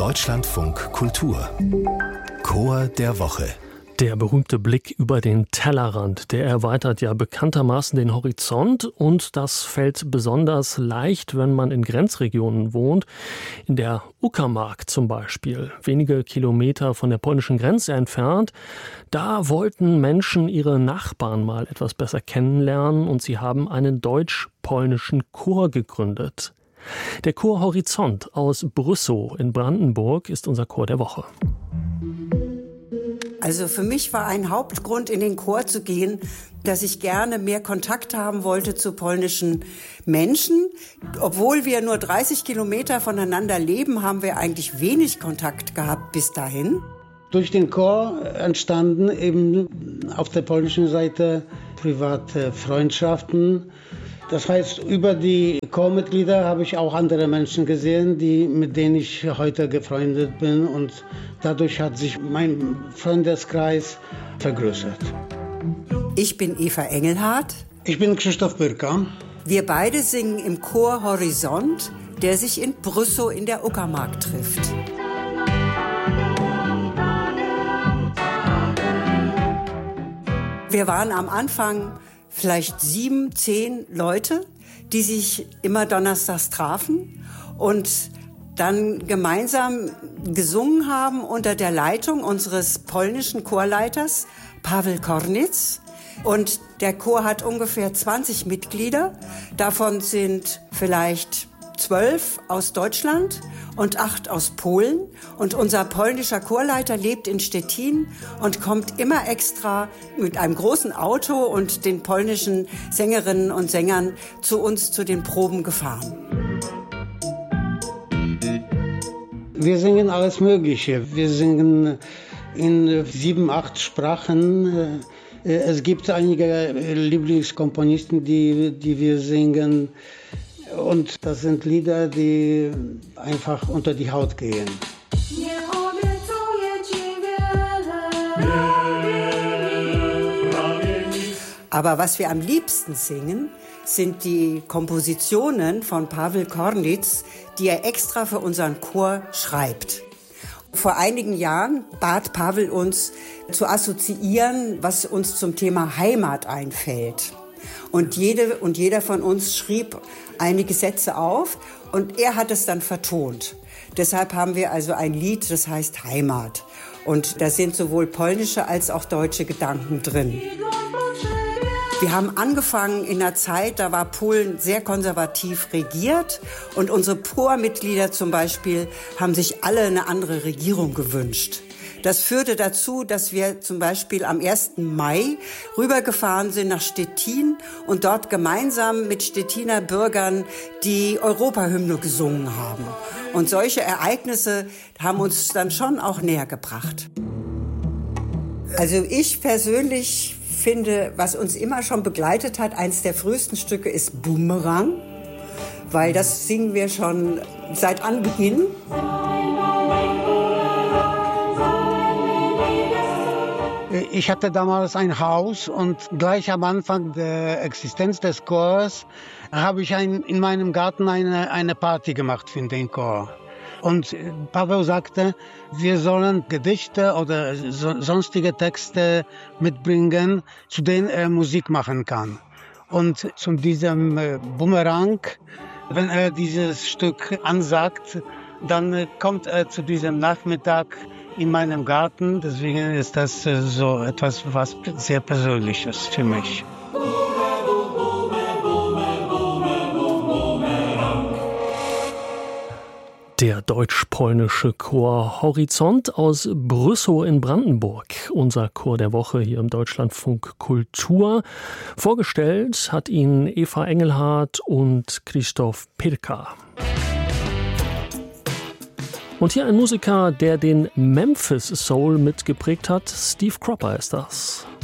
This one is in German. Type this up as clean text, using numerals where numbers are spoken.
Deutschlandfunk Kultur Chor der Woche. Der berühmte Blick über den Tellerrand, der erweitert ja bekanntermaßen den Horizont, und das fällt besonders leicht, wenn man in Grenzregionen wohnt. In der Uckermark zum Beispiel, wenige Kilometer von der polnischen Grenze entfernt, da wollten Menschen ihre Nachbarn mal etwas besser kennenlernen und sie haben einen deutsch-polnischen Chor gegründet. Der Chor Horizont aus Brüssow in Brandenburg ist unser Chor der Woche. Also für mich war ein Hauptgrund, in den Chor zu gehen, dass ich gerne mehr Kontakt haben wollte zu polnischen Menschen. Obwohl wir nur 30 Kilometer voneinander leben, haben wir eigentlich wenig Kontakt gehabt bis dahin. Durch den Chor entstanden eben auf der polnischen Seite private Freundschaften. Das heißt, über die Chormitglieder habe ich auch andere Menschen gesehen, mit denen ich heute befreundet bin. Und dadurch hat sich mein Freundeskreis vergrößert. Ich bin Eva Engelhardt. Ich bin Krzysztof Pyrka. Wir beide singen im Chor Horizont, der sich in Brüssow in der Uckermark trifft. Wir waren am Anfang vielleicht 7, 10 Leute, die sich immer donnerstags trafen und dann gemeinsam gesungen haben unter der Leitung unseres polnischen Chorleiters, Paweł Kornitz. Und der Chor hat ungefähr 20 Mitglieder. Davon sind vielleicht 12 aus Deutschland und 8 aus Polen. Und unser polnischer Chorleiter lebt in Stettin und kommt immer extra mit einem großen Auto und den polnischen Sängerinnen und Sängern zu uns zu den Proben gefahren. Wir singen alles Mögliche. Wir singen in 7, 8 Sprachen. Es gibt einige Lieblingskomponisten, die wir singen. Und das sind Lieder, die einfach unter die Haut gehen. Aber was wir am liebsten singen, sind die Kompositionen von Paweł Kornitz, die er extra für unseren Chor schreibt. Vor einigen Jahren bat Paweł uns zu assoziieren, was uns zum Thema Heimat einfällt. Und jede und jeder von uns schrieb einige Sätze auf und er hat es dann vertont. Deshalb haben wir also ein Lied, das heißt Heimat. Und da sind sowohl polnische als auch deutsche Gedanken drin. Wir haben angefangen in einer Zeit, da war Polen sehr konservativ regiert und unsere Chormitglieder zum Beispiel haben sich alle eine andere Regierung gewünscht. Das führte dazu, dass wir zum Beispiel am 1. Mai rübergefahren sind nach Stettin und dort gemeinsam mit Stettiner Bürgern die Europahymne gesungen haben. Und solche Ereignisse haben uns dann schon auch näher gebracht. Also ich persönlich finde, was uns immer schon begleitet hat, eines der frühesten Stücke ist Bumerang, weil das singen wir schon seit Anbeginn. Ich hatte damals ein Haus und gleich am Anfang der Existenz des Chors habe ich in meinem Garten eine Party gemacht für den Chor. Und Paweł sagte, wir sollen Gedichte oder sonstige Texte mitbringen, zu denen er Musik machen kann. Und zu diesem Bumerang, wenn er dieses Stück ansagt, dann kommt er zu diesem Nachmittag in meinem Garten. Deswegen ist das so etwas, was sehr Persönliches für mich. Der deutsch-polnische Chor Horizont aus Brüssow in Brandenburg. Unser Chor der Woche hier im Deutschlandfunk Kultur. Vorgestellt hat ihn Eva Engelhardt und Krzysztof Pyrka. Und hier ein Musiker, der den Memphis Soul mitgeprägt hat. Steve Cropper ist das.